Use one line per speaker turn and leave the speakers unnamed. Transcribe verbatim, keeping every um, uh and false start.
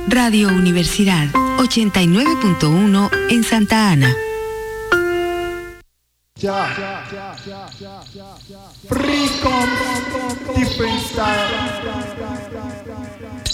Radio Universidad ochenta y nueve punto uno en Santa Ana.
Ya, ya, ya, ya, ya, ya. Free com, different style.